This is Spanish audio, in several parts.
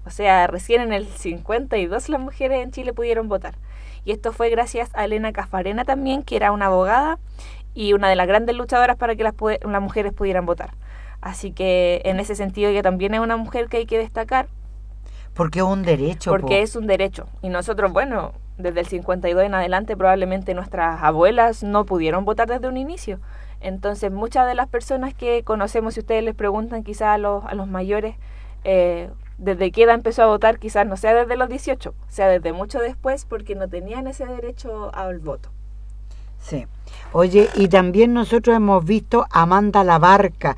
O sea, recién en el 52 las mujeres en Chile pudieron votar. Y esto fue gracias a Elena Caffarena también, que era una abogada y una de las grandes luchadoras para que las mujeres pudieran votar. Así que en ese sentido ella también es una mujer que hay que destacar. Porque es un derecho. Porque es un derecho. Y nosotros, bueno, desde el 52 en adelante probablemente nuestras abuelas no pudieron votar desde un inicio. Entonces muchas de las personas que conocemos, si ustedes les preguntan quizás a los mayores, desde qué edad empezó a votar, quizás no sea desde los 18, sea desde mucho después, porque no tenían ese derecho al voto. Sí. Oye, y también nosotros hemos visto a Amanda Labarca,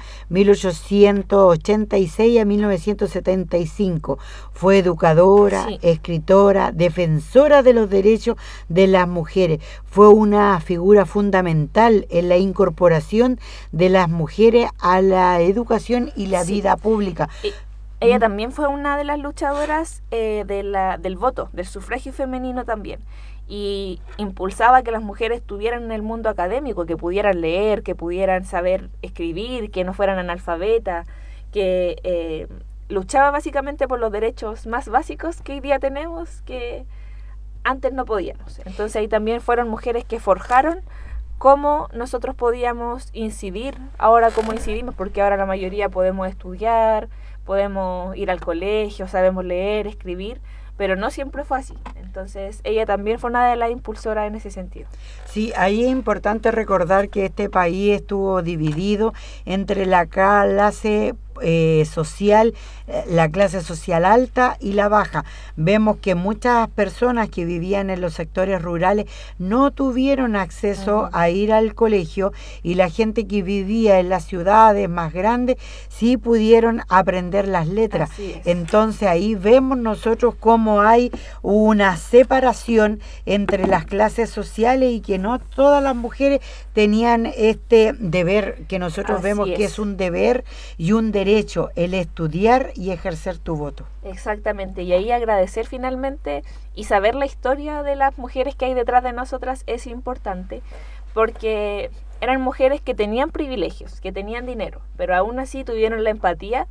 1886 a 1975. Fue educadora, sí, escritora, defensora de los derechos de las mujeres. Fue una figura fundamental en la incorporación de las mujeres a la educación y la, sí, vida pública. Ella también fue una de las luchadoras del voto, del sufragio femenino también. Y impulsaba que las mujeres estuvieran en el mundo académico, que pudieran leer, que pudieran saber escribir, que no fueran analfabetas, que luchaba básicamente por los derechos más básicos que hoy día tenemos, que antes no podíamos. Entonces ahí también fueron mujeres que forjaron cómo nosotros podíamos incidir, ahora cómo incidimos, porque ahora la mayoría podemos estudiar, podemos ir al colegio, sabemos leer, escribir, pero no siempre fue así. Entonces ella también fue una de las impulsoras en ese sentido. Sí, ahí es importante recordar que este país estuvo dividido entre la clase social, la clase social alta y la baja. Vemos que muchas personas que vivían en los sectores rurales no tuvieron acceso a ir al colegio, y la gente que vivía en las ciudades más grandes sí pudieron aprender las letras. Entonces ahí vemos nosotros cómo hay una separación entre las clases sociales y que no todas las mujeres tenían este deber que nosotros vemos que es un deber y un derecho, el estudiar y ejercer tu voto. Exactamente, y ahí agradecer finalmente y saber la historia de las mujeres que hay detrás de nosotras es importante, porque eran mujeres que tenían privilegios, que tenían dinero, pero aún así tuvieron la empatía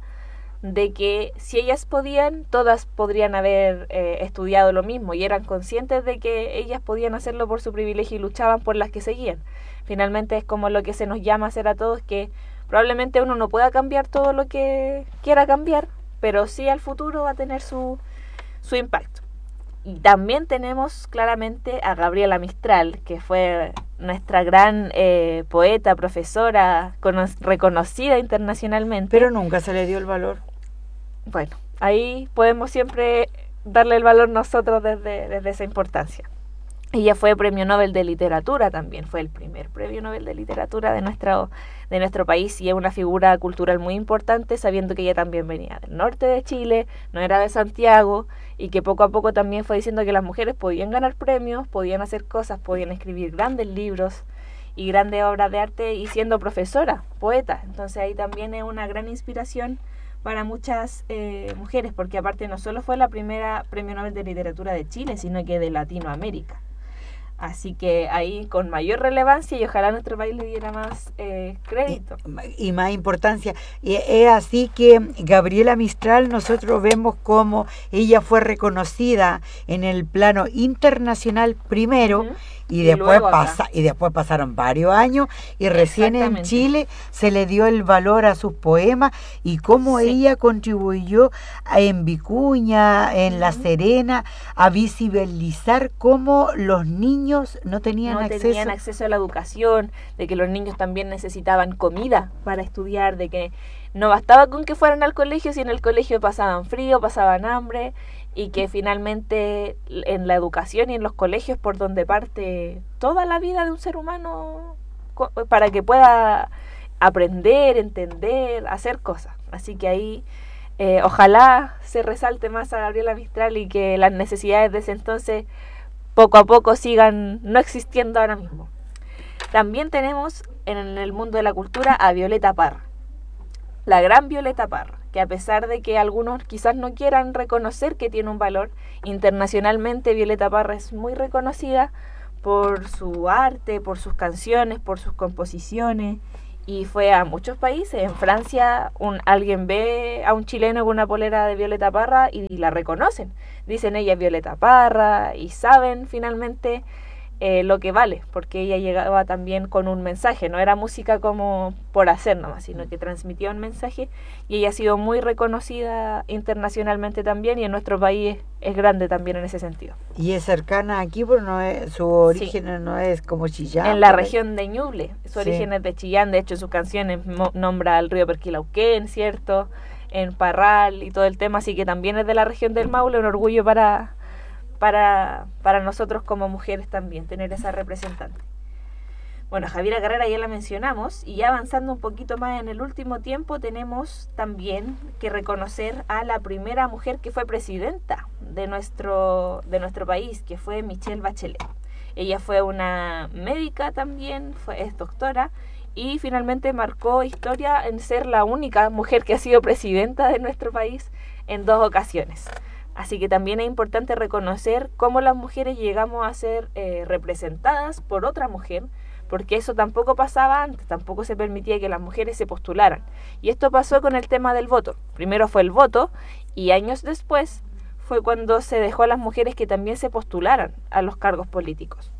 de que si ellas podían, todas podrían haber estudiado lo mismo, y eran conscientes de que ellas podían hacerlo por su privilegio y luchaban por las que seguían. Finalmente es como lo que se nos llama a hacer a todos, que probablemente uno no pueda cambiar todo lo que quiera cambiar, pero sí al futuro va a tener su impacto. Y también tenemos claramente a Gabriela Mistral, que fue nuestra gran poeta, profesora, reconocida internacionalmente. Pero nunca se le dio el valor. Bueno, ahí podemos siempre darle el valor nosotros desde esa importancia. Ella fue premio Nobel de Literatura también, fue el primer premio Nobel de Literatura de nuestro país, y es una figura cultural muy importante, sabiendo que ella también venía del norte de Chile, no era de Santiago, y que poco a poco también fue diciendo que las mujeres podían ganar premios, podían hacer cosas, podían escribir grandes libros y grandes obras de arte, y siendo profesora, poeta. Entonces ahí también es una gran inspiración para muchas mujeres, porque aparte no solo fue la primera premio Nobel de Literatura de Chile, sino que de Latinoamérica. Así que ahí con mayor relevancia, y ojalá nuestro país le diera más crédito. Y más importancia. Y es así que Gabriela Mistral, nosotros vemos cómo ella fue reconocida en el plano internacional primero, y después pasaron varios años, y recién en Chile se le dio el valor a sus poemas, y cómo ella contribuyó en Vicuña, en La Serena, a visibilizar cómo los niños no tenían acceso a la educación, de que los niños también necesitaban comida para estudiar, de que no bastaba con que fueran al colegio, si en el colegio pasaban frío, pasaban hambre, y que finalmente en la educación y en los colegios por donde parte toda la vida de un ser humano para que pueda aprender, entender, hacer cosas. Así que ahí ojalá se resalte más a Gabriela Mistral, y que las necesidades de ese entonces poco a poco sigan no existiendo ahora mismo. También tenemos en el mundo de la cultura a Violeta Parra, la gran Violeta Parra, que a pesar de que algunos quizás no quieran reconocer que tiene un valor, internacionalmente Violeta Parra es muy reconocida por su arte, por sus canciones, por sus composiciones, y fue a muchos países. En Francia alguien ve a un chileno con una polera de Violeta Parra y la reconocen. Dicen ella es Violeta Parra y saben finalmente lo que vale, porque ella llegaba también con un mensaje, no era música como por hacer nomás, sino que transmitía un mensaje, y ella ha sido muy reconocida internacionalmente también, y en nuestro país es grande también en ese sentido. Y es cercana aquí, pero no es, su origen no es como Chillán. En la región de Ñuble, su origen es de Chillán, de hecho en sus canciones nombra al río Perquilauquén, ¿cierto? En Parral y todo el tema, así que también es de la región del Maule, un orgullo para nosotros como mujeres también, tener esa representante. Bueno, Javiera Carrera ya la mencionamos, y ya avanzando un poquito más en el último tiempo, tenemos también que reconocer a la primera mujer que fue presidenta de nuestro país, que fue Michelle Bachelet. Ella fue una médica también, es doctora, y finalmente marcó historia en ser la única mujer que ha sido presidenta de nuestro país en 2 ocasiones. Así que también es importante reconocer cómo las mujeres llegamos a ser representadas por otra mujer, porque eso tampoco pasaba antes, tampoco se permitía que las mujeres se postularan. Y esto pasó con el tema del voto. Primero fue el voto, y años después fue cuando se dejó a las mujeres que también se postularan a los cargos políticos.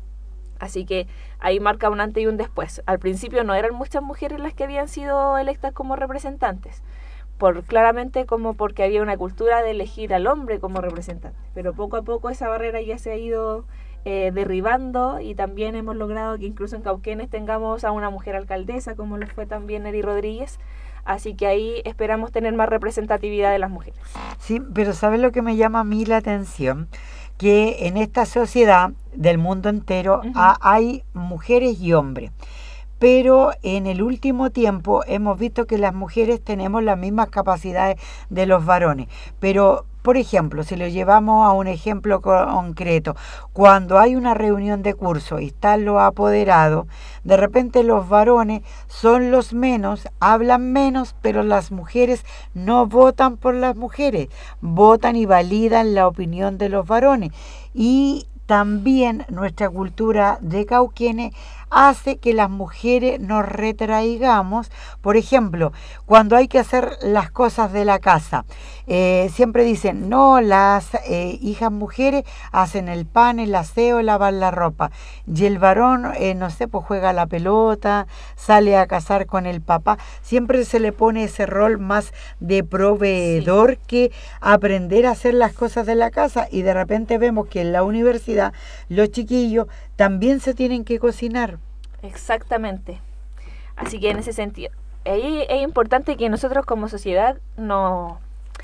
Así que ahí marca un antes y un después. Al principio no eran muchas mujeres las que habían sido electas como representantes, claramente como porque había una cultura de elegir al hombre como representante, pero poco a poco esa barrera ya se ha ido derribando, y también hemos logrado que incluso en Cauquenes tengamos a una mujer alcaldesa, como lo fue también Eri Rodríguez, así que ahí esperamos tener más representatividad de las mujeres. Sí, pero ¿sabes lo que me llama a mí la atención? Que en esta sociedad del mundo entero hay mujeres y hombres. Pero en el último tiempo hemos visto que las mujeres tenemos las mismas capacidades de los varones. Pero, por ejemplo, si lo llevamos a un ejemplo concreto, cuando hay una reunión de curso y están los apoderados, de repente los varones son los menos, hablan menos, pero las mujeres no votan por las mujeres, votan y validan la opinión de los varones. Y también nuestra cultura de Cauquenes hace que las mujeres nos retraigamos. Por ejemplo, cuando hay que hacer las cosas de la casa, siempre dicen, no, las hijas mujeres hacen el pan, el aseo, lavan la ropa, y el varón, no sé, pues juega la pelota, sale a cazar con el papá. Siempre se le pone ese rol más de proveedor, que aprender a hacer las cosas de la casa, y de repente vemos que en la universidad los chiquillos también se tienen que cocinar. Exactamente. Así que en ese sentido, es importante que nosotros como sociedad no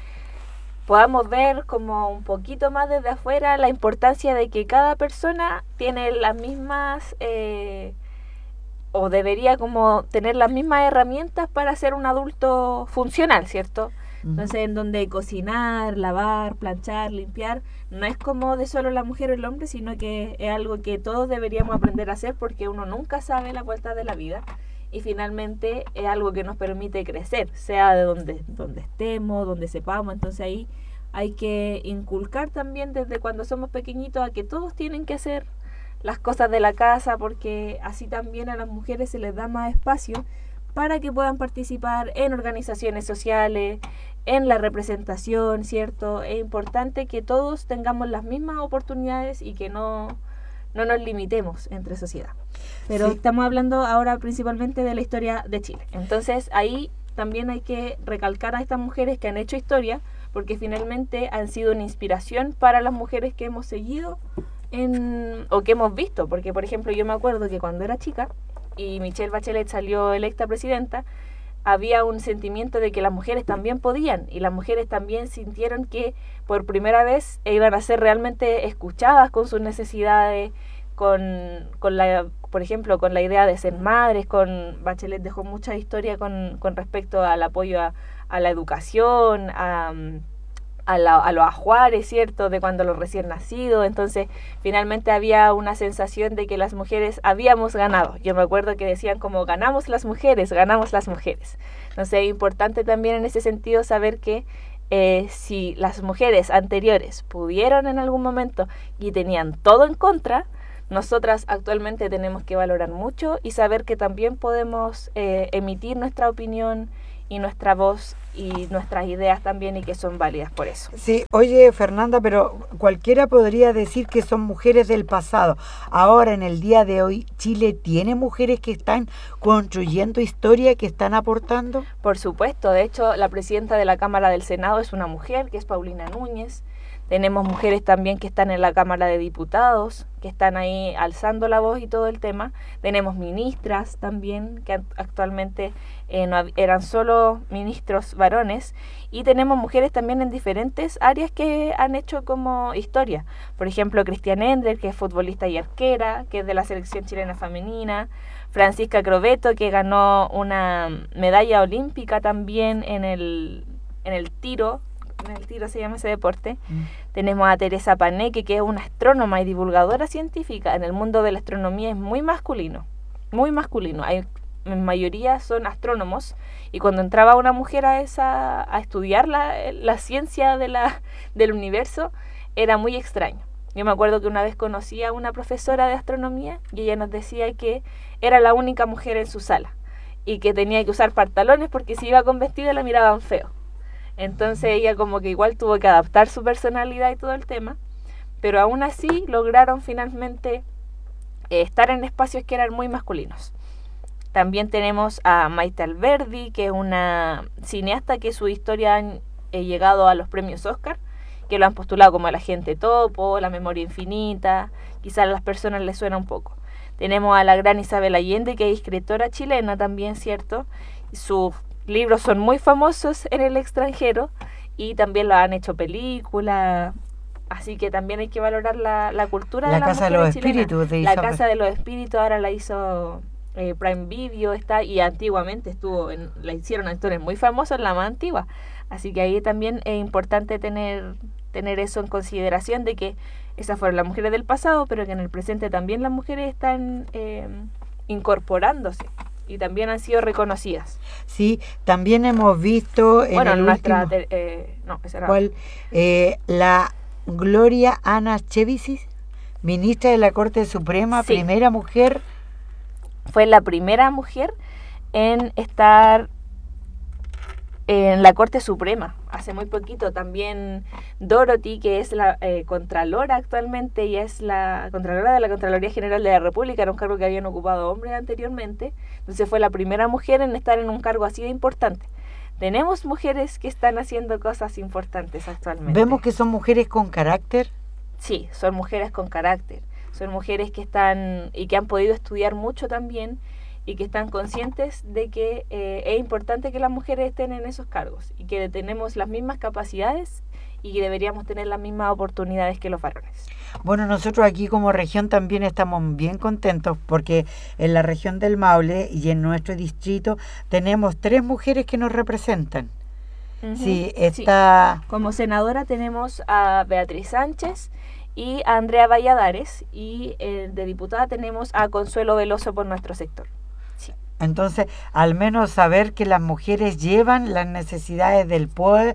podamos ver como un poquito más desde afuera la importancia de que cada persona tiene las mismas o debería como tener las mismas herramientas para ser un adulto funcional, ¿cierto? Entonces, en donde cocinar, lavar, planchar, limpiar, no es como de solo la mujer o el hombre, sino que es algo que todos deberíamos aprender a hacer, porque uno nunca sabe la vuelta de la vida, y finalmente es algo que nos permite crecer, sea de donde estemos, donde sepamos. Entonces ahí hay que inculcar también desde cuando somos pequeñitos a que todos tienen que hacer las cosas de la casa, porque así también a las mujeres se les da más espacio para que puedan participar en organizaciones sociales, en la representación, ¿cierto? Es importante que todos tengamos las mismas oportunidades y que no nos limitemos entre sociedad. Pero estamos hablando ahora principalmente de la historia de Chile. Entonces ahí también hay que recalcar a estas mujeres que han hecho historia, porque finalmente han sido una inspiración para las mujeres que hemos seguido o que hemos visto. Porque, por ejemplo, yo me acuerdo que cuando era chica y Michelle Bachelet salió electa presidenta, había un sentimiento de que las mujeres también podían, y las mujeres también sintieron que por primera vez iban a ser realmente escuchadas con sus necesidades, por ejemplo, con la idea de ser madres. Bachelet dejó mucha historia con respecto al apoyo a la educación, a los ajuares, ¿cierto?, de cuando los recién nacidos. Entonces, finalmente había una sensación de que las mujeres habíamos ganado. Yo me acuerdo que decían como, ganamos las mujeres. Entonces, es importante también en ese sentido saber que si las mujeres anteriores pudieron en algún momento y tenían todo en contra, nosotras actualmente tenemos que valorar mucho y saber que también podemos emitir nuestra opinión y nuestra voz y nuestras ideas también, y que son válidas por eso. Sí, oye Fernanda, pero cualquiera podría decir que son mujeres del pasado. Ahora, en el día de hoy, ¿Chile tiene mujeres que están construyendo historia, que están aportando? Por supuesto, de hecho, la presidenta de la Cámara del Senado es una mujer, que es Paulina Núñez. Tenemos mujeres también que están en la Cámara de Diputados, que están ahí alzando la voz y todo el tema. Tenemos ministras también, que actualmente eran solo ministros varones. Y tenemos mujeres también en diferentes áreas que han hecho como historia. Por ejemplo, Cristian Endler, que es futbolista y arquera, que es de la selección chilena femenina. Francisca Crovetto, que ganó una medalla olímpica también en el tiro. En el tiro se llama ese deporte. Tenemos a Teresa Paneque, que es una astrónoma y divulgadora científica. En el mundo de la astronomía es muy masculino, muy masculino. En mayoría son astrónomos, y cuando entraba una mujer a estudiar la ciencia del universo, era muy extraño. Yo me acuerdo que una vez conocí a una profesora de astronomía y ella nos decía que era la única mujer en su sala y que tenía que usar pantalones porque si iba con vestido la miraban feo. Entonces ella como que igual tuvo que adaptar su personalidad y todo el tema, pero aún así lograron finalmente estar en espacios que eran muy masculinos. También tenemos a Maite Alberdi, que es una cineasta que su historia han llegado a los premios Oscar, que lo han postulado como El agente topo, La memoria infinita, quizás a las personas les suena un poco. Tenemos a la gran Isabel Allende, que es escritora chilena también, ¿cierto? Sus libros son muy famosos en el extranjero y también lo han hecho película, así que también hay que valorar la cultura de la Casa de los Espíritus de Isabel. La Casa de los Espíritus ahora la hizo Prime Video, y antiguamente la hicieron actores muy famosos, la más antigua, así que ahí también es importante tener eso en consideración, de que esas fueron las mujeres del pasado, pero que en el presente también las mujeres están incorporándose y también han sido reconocidas. Sí, también hemos visto en el nuestra último, la Gloria Ana Chevisis, ministra de la Corte Suprema, sí. Primera mujer. Fue la primera mujer en estar en la Corte Suprema, hace muy poquito. También Dorothy, que es la Contralora actualmente, y es la Contralora de la Contraloría General de la República, era un cargo que habían ocupado hombres anteriormente, entonces fue la primera mujer en estar en un cargo así de importante. Tenemos mujeres que están haciendo cosas importantes actualmente. ¿Vemos que son mujeres con carácter? Sí, son mujeres con carácter, son mujeres que están y que han podido estudiar mucho también, y que están conscientes de que es importante que las mujeres estén en esos cargos y que tenemos las mismas capacidades y que deberíamos tener las mismas oportunidades que los varones. Bueno, nosotros aquí como región también estamos bien contentos porque en la región del Maule y en nuestro distrito tenemos 3 mujeres que nos representan. Uh-huh. Sí, está... Sí. Como senadora tenemos a Beatriz Sánchez y a Andrea Valladares, y de diputada tenemos a Consuelo Veloso por nuestro sector. Sí. Entonces, al menos saber que las mujeres llevan las necesidades del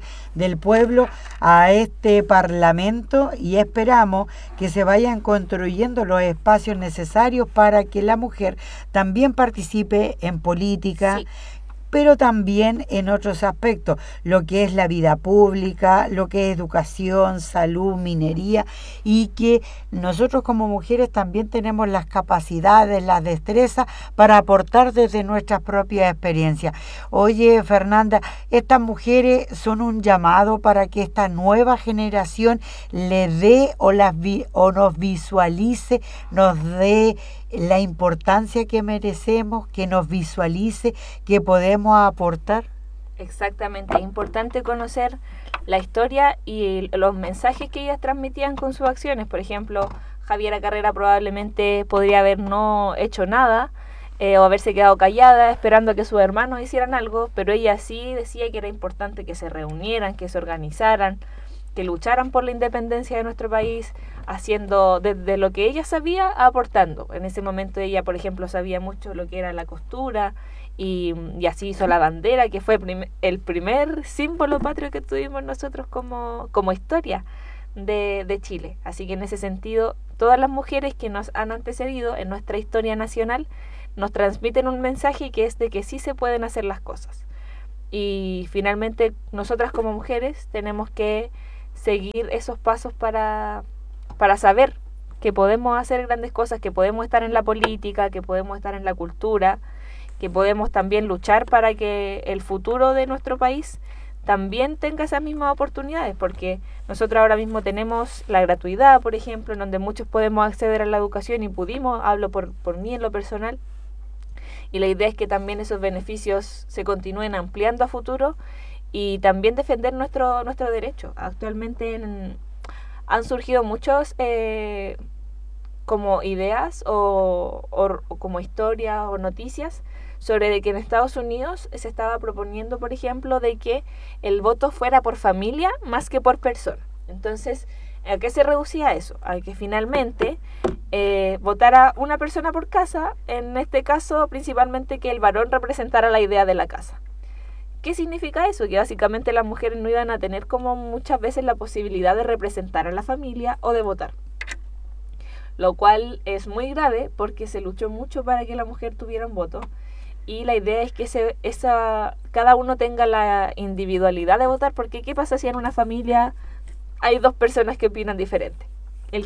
pueblo a este parlamento, y esperamos que se vayan construyendo los espacios necesarios para que la mujer también participe en política. Sí. Pero también en otros aspectos, lo que es la vida pública, lo que es educación, salud, minería, y que nosotros como mujeres también tenemos las capacidades, las destrezas para aportar desde nuestras propias experiencias. Oye, Fernanda, estas mujeres son un llamado para que esta nueva generación le dé o nos visualice, nos dé la importancia que merecemos, que nos visualice, que podemos aportar. Exactamente, es importante conocer la historia y los mensajes que ellas transmitían con sus acciones. Por ejemplo, Javiera Carrera probablemente podría haber no hecho nada o haberse quedado callada esperando a que sus hermanos hicieran algo, pero ella sí decía que era importante que se reunieran, que se organizaran, que lucharan por la independencia de nuestro país, haciendo desde lo que ella sabía, aportando. En ese momento ella, por ejemplo, sabía mucho lo que era la costura, y así hizo la bandera, que fue el primer símbolo patrio que tuvimos nosotros como historia de Chile. Así que en ese sentido, todas las mujeres que nos han antecedido en nuestra historia nacional nos transmiten un mensaje que es de que sí se pueden hacer las cosas. Y finalmente nosotras como mujeres tenemos que seguir esos pasos para saber que podemos hacer grandes cosas, que podemos estar en la política, que podemos estar en la cultura, que podemos también luchar para que el futuro de nuestro país también tenga esas mismas oportunidades, porque nosotros ahora mismo tenemos la gratuidad, por ejemplo, en donde muchos podemos acceder a la educación y pudimos, hablo por mí en lo personal, y la idea es que también esos beneficios se continúen ampliando a futuro y también defender nuestro derecho. Actualmente han surgido muchos como ideas o como historias o noticias sobre de que en Estados Unidos se estaba proponiendo, por ejemplo, de que el voto fuera por familia más que por persona. Entonces, ¿a qué se reducía eso? A que finalmente votara una persona por casa, en este caso principalmente que el varón representara la idea de la casa. ¿Qué significa eso? Que básicamente las mujeres no iban a tener como muchas veces la posibilidad de representar a la familia o de votar. Lo cual es muy grave porque se luchó mucho para que la mujer tuviera un voto. Y la idea es que cada uno tenga la individualidad de votar, porque ¿qué pasa si en una familia hay dos personas que opinan diferente?